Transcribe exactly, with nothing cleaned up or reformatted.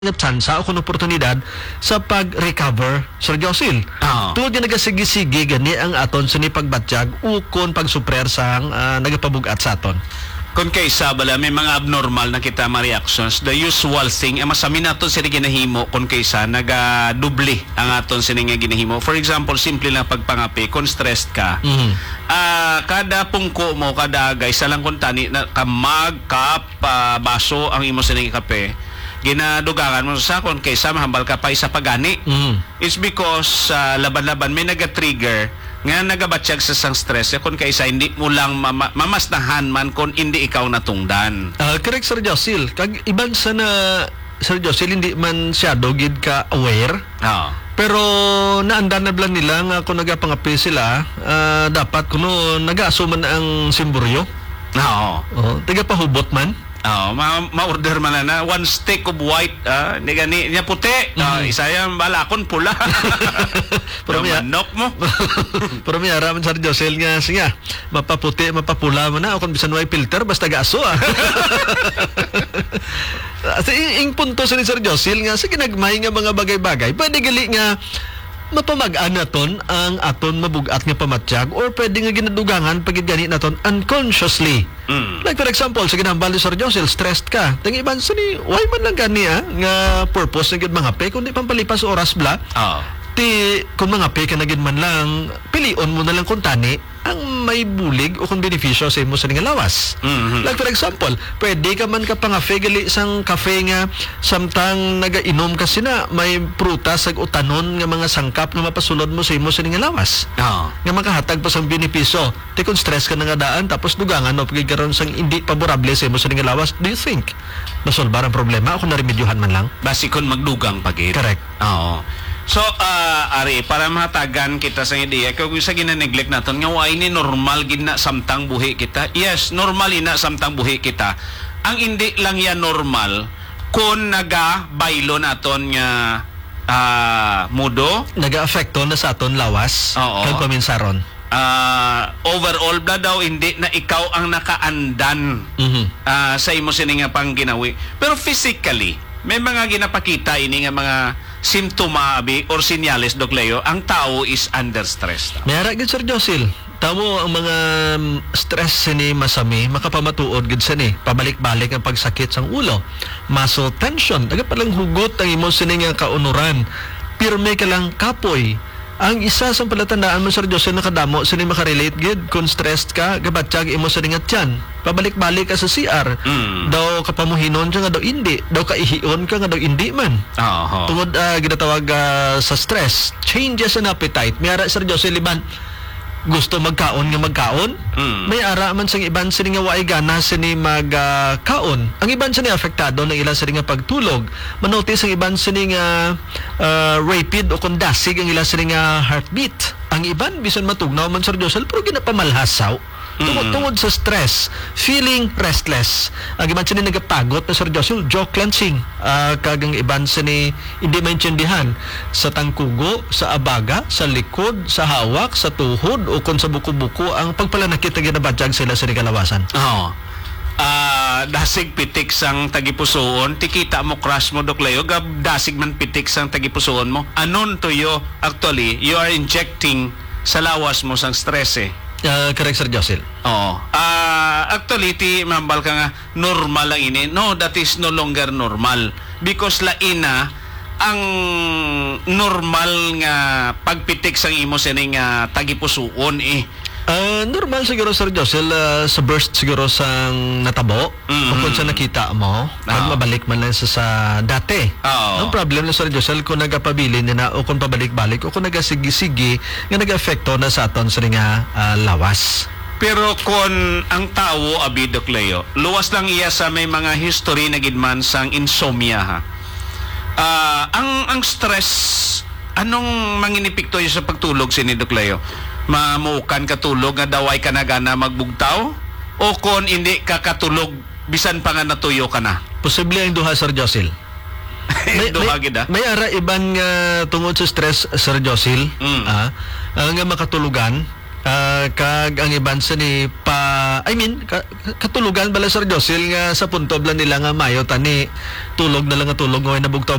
nga tsansa o kung oportunidad sa pag-recover, Sir Josil. Oo. Tuod nga nagasigi-sige gani ang aton sa ni pagbatyag ukon pagsuprer sa uh, nagapabugat sa aton. Kung kaysa bala, may mga abnormal na kita mga reactions, the usual thing, ang masami natin sila ginahimo kung kaysa nagadubli ang aton sila nga ginahimo. For example, simple lang pagpangapi, kung stressed ka, Mm-hmm. uh, kada pungko mo, kada guys, salang kung tani, na, kamag, kap, uh, baso, ang imo sila nga kape, ginadugangan mo sa kung kaysa mahambal ka pa isa pagani. Mm-hmm. It's because uh, laban-laban may naga-trigger nga nagabatsyag sa sang stress kung kaysa hindi mo lang mama, mamasnahan man kung hindi ikaw natungdan. Uh, correct, Sir Josil. Kag iban sa na, Sir Josil, hindi man siya dogid ka aware. Oo. Pero naandan na blan nila nga kung nagapangapi sila, uh, dapat kuno nag-asuman ang simburyo. Oo. Oh, tiga pahubot man. Oo, ma- ma-order man na na one stick of white, ah, hindi gani niya puti. Ah, Mhm. isa yung balakon pula. Pero may- manok mo. Pero may araman sa Josel nga siya, mapaputi, mapapula mo na, o kung bisan may filter, basta gaso ah. Sa ing, ing punto sa ni Sir Josel nga, sa ginagmay nga mga bagay-bagay, pwede gali nga, mapamagaan naton ang aton mabugat nga pamatyag or pwede nga ginadugangan pag gani naton unconsciously. Mm. Like for example, sa ginambal ni Sir Josel, stressed ka. Tangi iban sa ni, why man lang gani ah, nga purpose na gid mga pe, kundi pampalipas oras bla. Oo. Ti, kung mga pe ka na gid man lang, pilion mo na lang kung tani, ang may bulig o kung benepisyo sa imo sa nga lawas. Mhm. Like for example, pwede ka man ka pangafe gali isang kafe nga samtang nagainom ka sina may prutas ag utanon nga mga sangkap nga mapasulod mo sa imo sa nga lawas. Oo. Nga makahatag pa sang benepisyo. Ti kung stress ka na nga daan tapos dugangan no pagay karon sang hindi paborable sa imo sa nga lawas, do you think nasolbar ang problema o kung narimedyohan man lang? Basikon magdugang pagit. Correct. Oo. So, uh, Ari, para mahatagan kita sa ideya, kung sa gina-neglect natin, nga why ni normal gina samtang buhi kita? Yes, normal ina samtang buhi kita. Ang hindi lang yan normal, kung naga-baylo naton nga uh, mudo, Naga-affecto na sa aton lawas Oo. kag paminsaron. uh, overall na daw, hindi na ikaw ang nakaandan Mhm. uh, sa imo sini nga pang ginawi. Pero physically, may mga ginapakita ini nga mga simptoma abi or senyales Doc Leo, ang tao is under stress. Mayara gid Sir Josil. Tamo ang mga um, stress sini masami makapamatuod gid sini. Pabalik-balik ang pagsakit sang ulo, muscle tension, daga palang hugot ang imo sini nga kaunuran. Pirme ka lang kapoy. Ang isa sa palatandaan mo Sir Josil nakadamo sini makarelate gid kung stressed ka, gabatsyag imo sini nga tiyan. Pabalik-balik ka sa C R. Mm. Daw kapamuhinon ka nga daw hindi, daw kaihion ka nga daw hindi man. Oo. Tungod uh, ginatawag ah, sa stress, changes in appetite. May ara Sir Jose Liban, gusto magkaon nga magkaon. Mm. May ara man sang iban sini nga waay gana sini magkaon. Ang iban sini apektado ng ilang sini nga pagtulog. Manotice ang iban sini nga ah, rapid o kondasig ang ilang sini nga heartbeat. Ang iban bisan matugnaw man Sir Jose pero ginapamalhasaw. Tungod, Mm. tungod sa stress, feeling restless. Ang iban sini nagapagod na Sir Joshua, jaw clenching. Uh, kagang iban sini hindi maintindihan sa tangkugo, sa abaga, sa likod, sa hawak, sa tuhod o kung sa buko-buko ang pagpalanakit na ginabadyag sila sa kalawasan. Oo. Ah, dasig pitik sang tagipusoon, tikita mo crush mo Doc Leo, gab dasig man pitik sang tagipusoon mo. Anon tuyo, actually, you are injecting sa lawas mo sang stress eh. Uh, correct Sir Josil. Oo. Ah, actually, ti mambal ka nga, normal lang ini. No, that is no longer normal. Because laina, ang normal nga pagpitik sang imo sining nga tagipusuon eh. Uh, normal siguro Sir Josil uh, sa burst siguro sang natabo Mm-hmm. o kung sa nakita mo pag Oo. mabalik man lang sa, sa dati. Oo. Ang problem na Sir Josil kung nagapabili na o kung pabalik-balik o kung nagasigi-sigi nga nag-efekto na sa aton sa nga uh, lawas. Pero kung ang tao, abi Doc Leo, luwas lang iya sa may mga history na gidman sang insomnia ha. Ah, ang ang stress, anong manginipikto yun sa pagtulog sini Doc Leo? Mamukan katulog nga daway ka na gana magbugtaw? O kung hindi ka katulog, bisan pa nga natuyo ka na? Posible ang duha Sir Josil. Duha gid ah. may ara iban nga tungod sa stress Sir Josil Mm. ah, ah, nga makatulugan ah, Ah, kag ang iban sa ni pa I mean ka, katulugan bala Sir Josil nga sa punto bala nila nga mayo tani tulog na lang nga tulog nga nabugtaw